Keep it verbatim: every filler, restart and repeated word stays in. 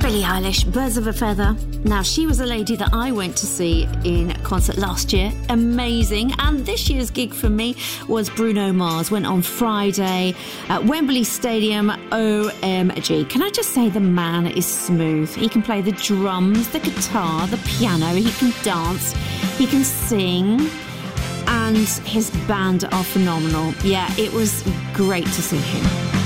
Billie Eilish, Birds of a Feather. Now, she was a lady that I went to see in concert last year. Amazing. And this year's gig for me was Bruno Mars. Went on Friday at Wembley Stadium. O M G. Can I just say the man is smooth. He can play the drums, the guitar, the piano. He can dance. He can sing. And his band are phenomenal. Yeah, it was great to see him.